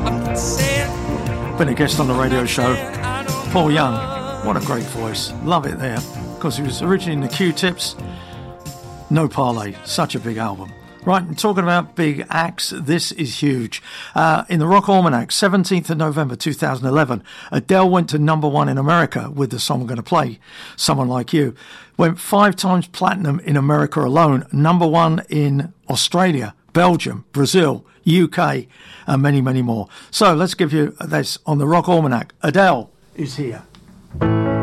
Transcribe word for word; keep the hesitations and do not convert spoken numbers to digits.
Been a guest on the radio show. Paul Young, what a great voice. Love it there. Because he was originally in the Q-Tips. No Parlay, such a big album. Right, and talking about big acts, this is huge. Uh, in the Rock Almanac, seventeenth of November two thousand eleven, Adele went to number one in America with the song I'm going to play, Someone Like You. Went five times platinum in America alone, number one in Australia, Belgium, Brazil, U K, and many, many more. So let's give you this on the Rock Almanac. Adele is here.